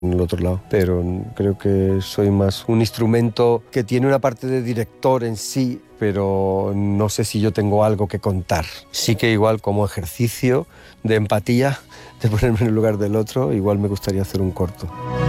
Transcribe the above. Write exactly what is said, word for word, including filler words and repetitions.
en el otro lado, pero creo que soy más un instrumento que tiene una parte de director en sí, pero no sé si yo tengo algo que contar. Sí que igual como ejercicio de empatía, de ponerme en el lugar del otro, igual me gustaría hacer un corto.